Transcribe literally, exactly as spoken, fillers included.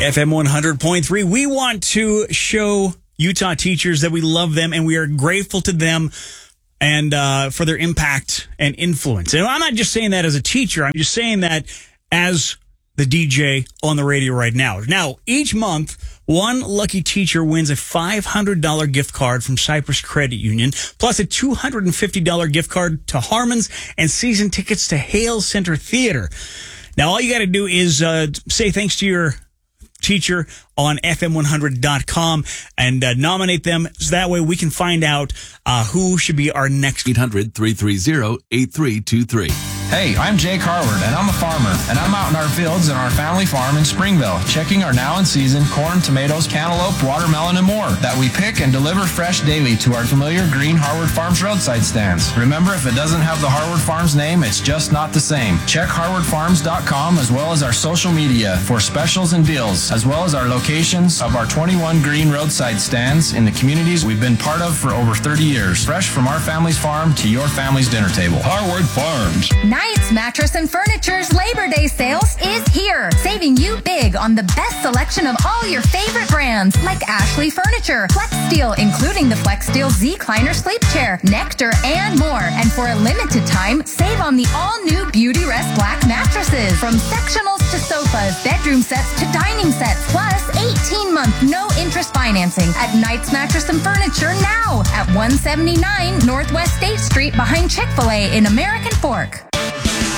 F M one hundred point three. We want to show Utah teachers that we love them and we are grateful to them and uh, for their impact and influence. And I'm not just saying that as a teacher. I'm just saying that as the D J on the radio right now. Now, each month, one lucky teacher wins a five hundred dollars gift card from Cypress Credit Union, plus a two hundred fifty dollars gift card to Harmon's and season tickets to Hale Center Theater. Now, all you got to do is uh, say thanks to your teacher on F M one hundred dot com and uh, nominate them so that way we can find out uh, who should be our next. eight hundred, three three zero, eight three two three. Hey, I'm Jake Harward, and I'm a farmer, and I'm out in our fields in our family farm in Springville, checking our now-in-season corn, tomatoes, cantaloupe, watermelon, and more that we pick and deliver fresh daily to our familiar green Harward Farms roadside stands. Remember, if it doesn't have the Harward Farms name, it's just not the same. Check harward farms dot com as well as our social media for specials and deals, as well as our locations of our twenty-one green roadside stands in the communities we've been part of for over thirty years. Fresh from our family's farm to your family's dinner table. Harward Farms. Knights Mattress and Furniture's Labor Day sales is here, saving you big on the best selection of all your favorite brands like Ashley Furniture, Flex Steel, including the Flex Steel Z-Cliner Sleep Chair, Nectar, and more. And for a limited time, save on the all-new Beauty Rest Black mattresses. From sectionals to sofas, bedroom sets to dining sets, plus eighteen-month no-interest financing at Knights Mattress and Furniture now at one seventy-nine Northwest State Street behind Chick-fil-A in American Fork.